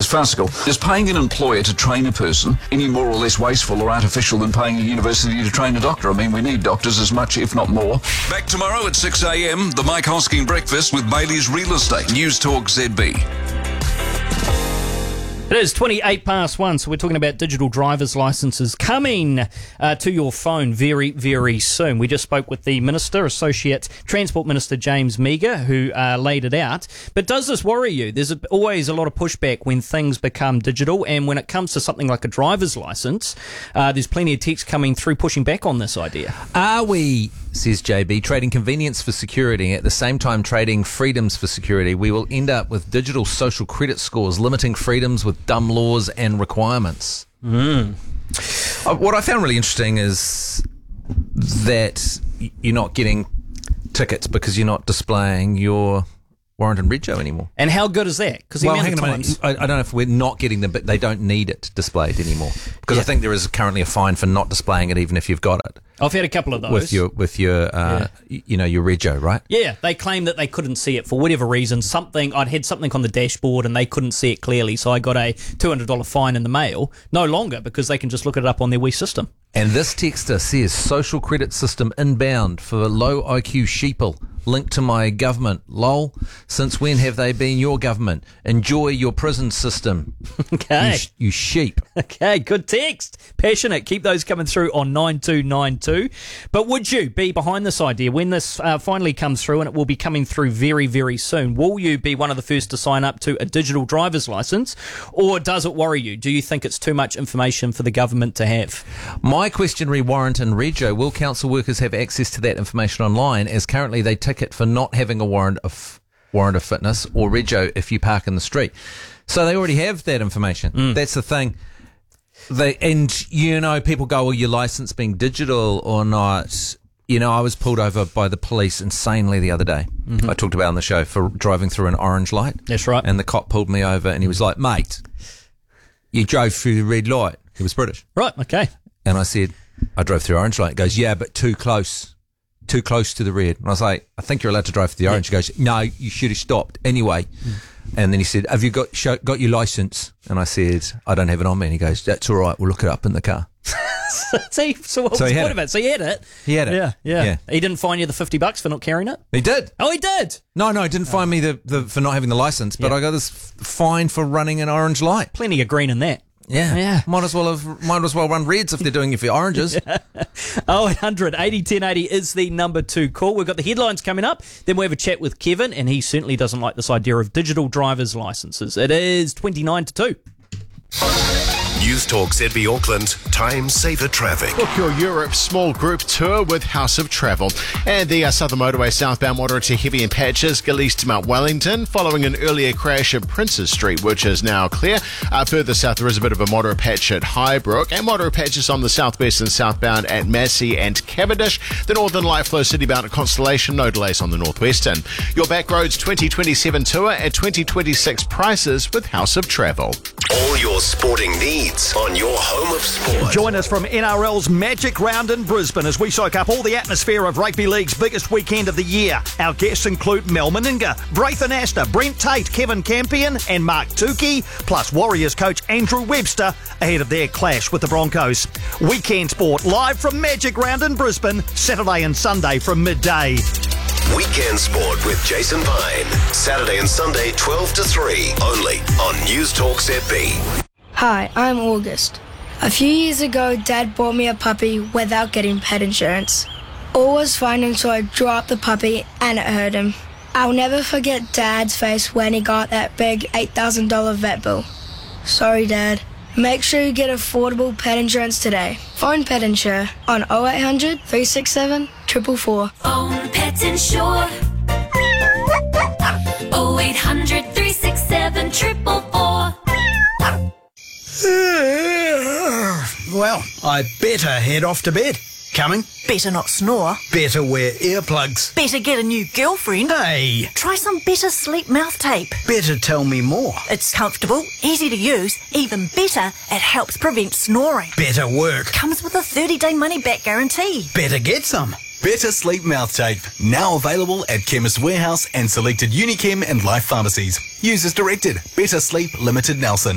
farcical. Is paying an employer to train a person any more or less wasteful or artificial than paying a university to train a doctor? I mean, we need doctors as much, if not more. Back tomorrow at 6 a.m, the Mike Hosking Breakfast with Bailey's Real Estate. News Talk ZB. It is 1:28, so we're talking about digital driver's licences coming to your phone very, very soon. We just spoke with the Minister, Associate Transport Minister James Meagher, who laid it out. But does this worry you? There's always a lot of pushback when things become digital, and when it comes to something like a driver's licence, there's plenty of text coming through pushing back on this idea. Are we, says JB, trading convenience for security, at the same time trading freedoms for security? We will end up with digital social credit scores, limiting freedoms with dumb laws and requirements. What I found really interesting is that you're not getting tickets because you're not displaying your warrant and rego anymore. And how good is that? Because hang on a minute. I don't know if we're not getting them, but they don't need it displayed anymore. Because I think there is currently a fine for not displaying it, even if you've got it. I've had a couple of those. With your your rego, right? Yeah, they claim that they couldn't see it for whatever reason. I'd had something on the dashboard and they couldn't see it clearly, so I got a $200 fine in the mail. No longer, because they can just look it up on their Wii system. And this texter says, social credit system inbound for low IQ sheeple. Linked to my government. Lol. Since when have they been your government? Enjoy your prison system. Okay. You sheep. Okay, good text. Passionate. Keep those coming through on 9292. But would you be behind this idea when this finally comes through, and it will be coming through very, very soon? Will you be one of the first to sign up to a digital driver's licence, or does it worry you? Do you think it's too much information for the government to have? My question re warrant and rego. Will council workers have access to that information online, as currently they ticket for not having a warrant of fitness or rego if you park in the street? So they already have that information. That's the thing. People go, well, your licence being digital or not. I was pulled over by the police insanely the other day. I talked about it on the show for driving through an orange light. That's right. And the cop pulled me over and he was like, mate, you drove through the red light. He was British. Right, okay. And I said, I drove through orange light. He goes, yeah, but too close to the red. And I was like, I think you're allowed to drive through the orange. He goes, no, you should have stopped anyway. And then he said, have you got your licence? And I said, I don't have it on me. And he goes, that's all right, we'll look it up in the car. So what was the point of it? So he had it? He had it. Yeah. He didn't fine you the $50 for not carrying it? He did. Oh, he did? No, he didn't fine me for not having the licence, but I got this fine for running an orange light. Plenty of green in that. Yeah. Might as well run reds if they're doing it for oranges. 0800 80 1080 is the number to call. We've got the headlines coming up. Then we have a chat with Kevin, and he certainly doesn't like this idea of digital driver's licences. It is 29 to 2. News Talk ZB Auckland, time saver traffic. Book your Europe small group tour with House of Travel. And the Southern Motorway southbound moderate to heavy in patches, Galeese to Mount Wellington, following an earlier crash at Princes Street, which is now clear. Further south, there is a bit of a moderate patch at Highbrook, and moderate patches on the southwest and southbound at Massey and Cavendish. The Northern Light Flow citybound at Constellation, no delays on the northwestern. Your Backroads 2027 tour at 2026 prices with House of Travel. All your sporting needs on your home of sport. Join us from NRL's Magic Round in Brisbane as we soak up all the atmosphere of Rugby League's biggest weekend of the year. Our guests include Mel Meninga, Braithen Astor, Brent Tate, Kevin Campion and Mark Tukey, plus Warriors coach Andrew Webster ahead of their clash with the Broncos. Weekend sport live from Magic Round in Brisbane, Saturday and Sunday from midday. Weekend Sport with Jason Pine. Saturday and Sunday, 12 to 3. Only on News Talk ZB. Hi, I'm August. A few years ago, Dad bought me a puppy without getting pet insurance. All was fine until I dropped the puppy and it hurt him. I'll never forget Dad's face when he got that big $8,000 vet bill. Sorry, Dad. Make sure you get affordable pet insurance today. Phone Pet Insure on 0800 367 444. Phone Pet Insure 0800 367 444. Well, I better head off to bed. Coming? Better not snore. Better wear earplugs. Better get a new girlfriend. Hey! Try some Better Sleep mouth tape. Better tell me more. It's comfortable, easy to use, even better, it helps prevent snoring. Better work. Comes with a 30-day money-back guarantee. Better get some. Better Sleep mouth tape. Now available at Chemist Warehouse and selected Unichem and Life pharmacies. Use as directed. Better Sleep Limited Nelson.